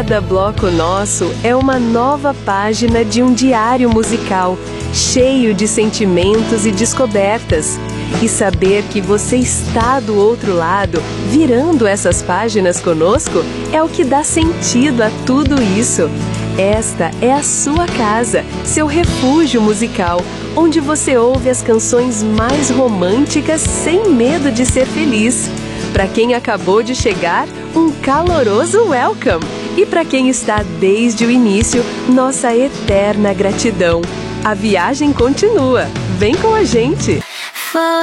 Cada bloco nosso é uma nova página de um diário musical, cheio de sentimentos e descobertas. E saber que você está do outro lado, virando essas páginas conosco, é o que dá sentido a tudo isso. Esta é a sua casa, seu refúgio musical, onde você ouve as canções mais românticas sem medo de ser feliz. Para quem acabou de chegar, um caloroso welcome! E para quem está desde o início, nossa eterna gratidão. A viagem continua. Vem com a gente!